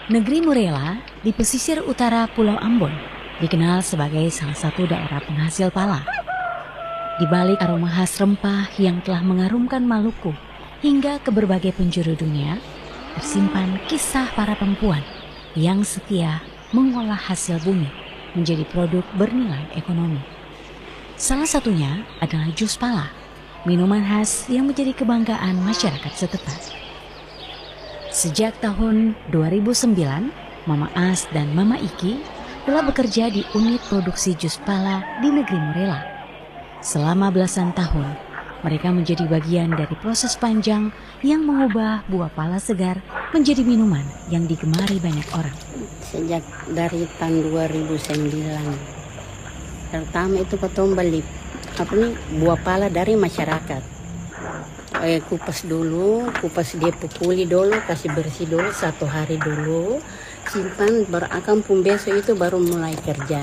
Negeri Murela di pesisir utara Pulau Ambon dikenal sebagai salah satu daerah penghasil pala. Di balik aroma khas rempah yang telah mengarumkan Maluku hingga ke berbagai penjuru dunia, tersimpan kisah para perempuan yang setia mengolah hasil bumi menjadi produk bernilai ekonomi. Salah satunya adalah jus pala, minuman khas yang menjadi kebanggaan masyarakat setempat. Sejak tahun 2009, Mama As dan Mama Iki telah bekerja di unit produksi jus pala di negeri Murela. Selama belasan tahun, mereka menjadi bagian dari proses panjang yang mengubah buah pala segar menjadi minuman yang digemari banyak orang. Sejak dari tahun 2009, pertama itu ketemu beli buah pala dari masyarakat. Kupas dulu, dia pukuli dulu, kasih bersih dulu 1 hari dulu, simpan, baru akan pun besok itu baru mulai kerja.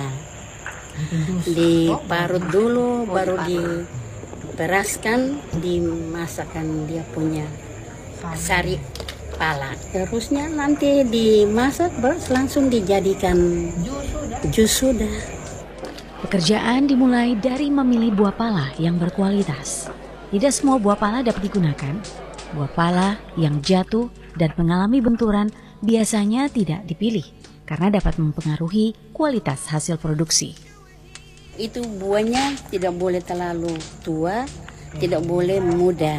Diparut dulu, baru diperaskan, dimasakkan dia punya sari pala. Terusnya nanti dimasak, baru langsung dijadikan jus sudah. Pekerjaan dimulai dari memilih buah pala yang berkualitas. Tidak semua buah pala dapat digunakan. Buah pala yang jatuh dan mengalami benturan biasanya tidak dipilih karena dapat mempengaruhi kualitas hasil produksi. Itu buahnya tidak boleh terlalu tua, tidak boleh muda.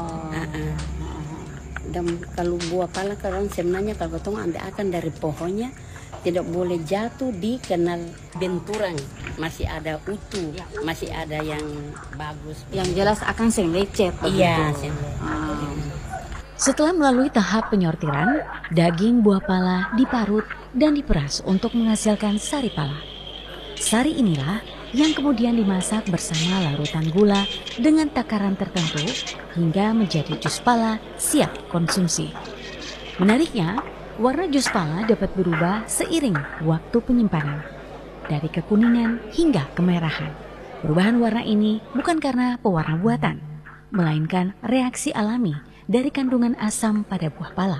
Dan kalau buah pala kalau sebenarnya kalau kita ambil akan dari pohonnya, tidak boleh jatuh di kenal benturan, masih ada utuh, masih ada yang bagus. Yang jelas akan sering lecet. Iya. Setelah melalui tahap penyortiran, daging buah pala diparut dan diperas untuk menghasilkan sari pala. Sari inilah yang kemudian dimasak bersama larutan gula dengan takaran tertentu hingga menjadi jus pala siap konsumsi. Menariknya, warna jus pala dapat berubah seiring waktu penyimpanan, dari kekuningan hingga kemerahan. Perubahan warna ini bukan karena pewarna buatan, melainkan reaksi alami dari kandungan asam pada buah pala.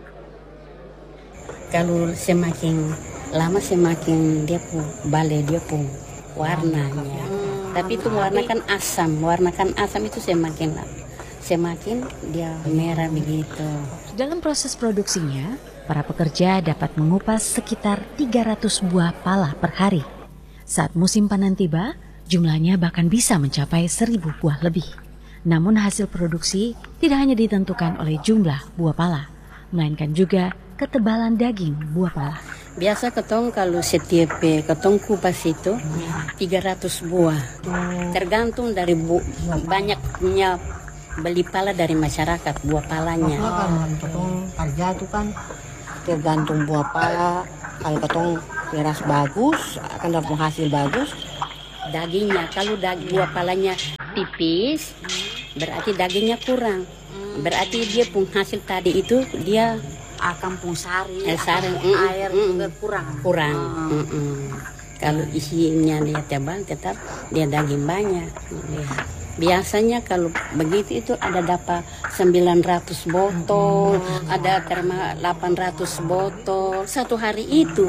Kalau semakin lama semakin dia pun warnanya. Tapi itu warna kan asam itu semakin dia merah begitu. Dalam proses produksinya, para pekerja dapat mengupas sekitar 300 buah pala per hari. Saat musim panen tiba, jumlahnya bahkan bisa mencapai 1000 buah lebih. Namun hasil produksi tidak hanya ditentukan oleh jumlah buah pala, melainkan juga ketebalan daging buah pala. Biasa ketong kalau setiap ketong kupas itu 300 buah. Tergantung dari banyaknya beli pala dari masyarakat, buah palanya. Kalau ketong kerja itu kan tergantung buah pala. Kalau ketong peras bagus akan dapat hasil bagus. Dagingnya, kalau buah palanya tipis berarti dagingnya kurang. Berarti dia pun hasil tadi itu dia Akan pun sari, air juga kurang. Kalau isinya dia tebal tetap dia daging banyak. Biasanya kalau begitu itu ada dapat 900 botol, ada terima 800 botol 1 hari itu.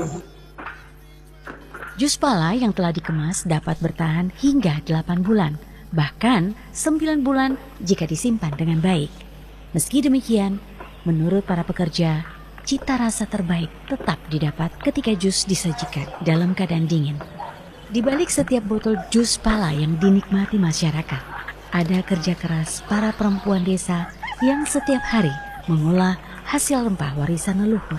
Jus pala yang telah dikemas dapat bertahan hingga 8 bulan, bahkan 9 bulan jika disimpan dengan baik. Meski demikian, menurut para pekerja, cita rasa terbaik tetap didapat ketika jus disajikan dalam keadaan dingin. Di balik setiap botol jus pala yang dinikmati masyarakat, ada kerja keras para perempuan desa yang setiap hari mengolah hasil rempah warisan leluhur.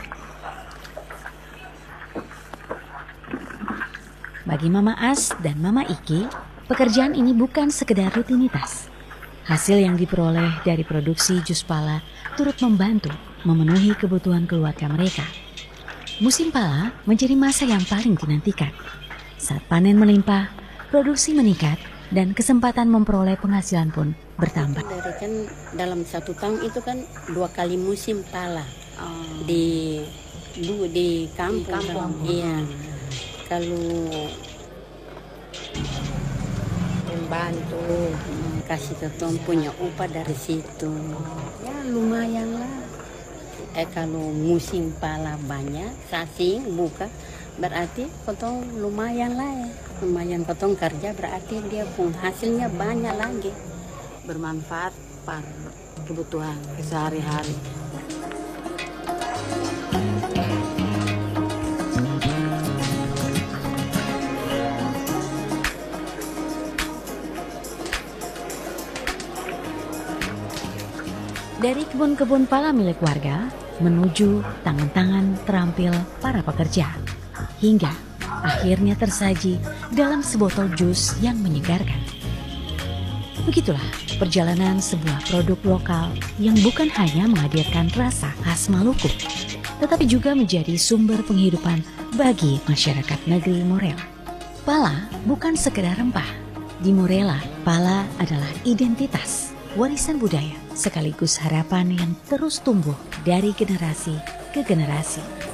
Bagi Mama As dan Mama Iki, pekerjaan ini bukan sekedar rutinitas. Hasil yang diperoleh dari produksi jus pala turut membantu memenuhi kebutuhan keluarga mereka. Musim pala menjadi masa yang paling dinantikan. Saat panen melimpah, produksi meningkat dan kesempatan memperoleh penghasilan pun bertambah. Dari kan dalam 1 tahun itu kan 2 kali musim pala di kampung. Iya. Kalau Membantu. kasih ketong punya upah dari situ, ya lumayan lah. Kalau musim pala banyak, sasing buka, berarti potong lumayan lah ya. Lumayan potong kerja berarti dia pun hasilnya banyak lagi. Bermanfaat pada kebutuhan sehari-hari. Dari kebun-kebun pala milik warga menuju tangan-tangan terampil para pekerja, hingga akhirnya tersaji dalam sebotol jus yang menyegarkan. Begitulah perjalanan sebuah produk lokal yang bukan hanya menghadirkan rasa khas Maluku, tetapi juga menjadi sumber penghidupan bagi masyarakat negeri Morela. Pala bukan sekedar rempah. Di Morela, pala adalah identitas, warisan budaya, sekaligus harapan yang terus tumbuh dari generasi ke generasi.